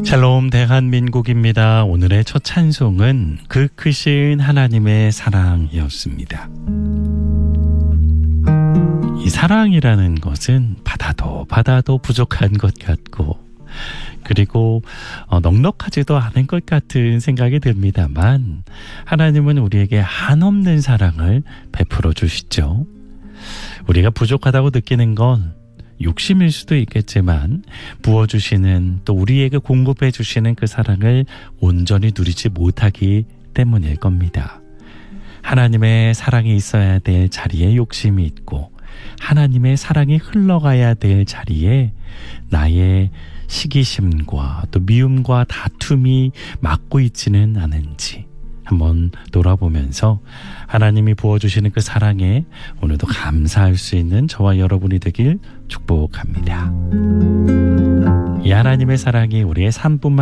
샬롬 대한민국입니다. 오늘의 첫 찬송은 그 크신 하나님의 사랑이었습니다. 이 사랑이라는 것은 받아도 부족한 것 같고 그리고 넉넉하지도 않은 것 같은 생각이 듭니다만 하나님은 우리에게 한없는 사랑을 베풀어 주시죠. 우리가 부족하다고 느끼는 건 욕심일 수도 있겠지만 부어주시는 또 우리에게 공급해 주시는 그 사랑을 온전히 누리지 못하기 때문일 겁니다. 하나님의 사랑이 있어야 될 자리에 욕심이 있고 하나님의 사랑이 흘러가야 될 자리에 나의 시기심과 또 미움과 다툼이 맞고 있지는 않은지 한번 돌아보면서 하나님이 부어주시는 그 사랑에 오늘도 감사할 수 있는 저와 여러분이 되길 축복합니다. 이 하나님의 사랑이 우리의 삶뿐만